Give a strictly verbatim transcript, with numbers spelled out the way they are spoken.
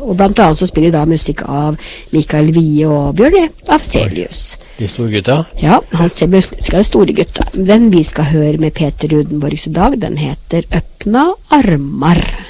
og blant annet så spiller da musikk av Mikael Wiehe og Bjørn Afzelius. De store gutta? Ja, han ser musikk av de store gutta. Den vi skal høre med Peter Rudenborgs i dag, den heter Øppna armar.